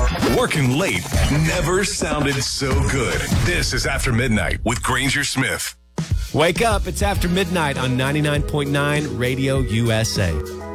Working late never sounded so good. This is After Midnight with Granger Smith. Wake up. It's After Midnight on 99.9 Radio USA.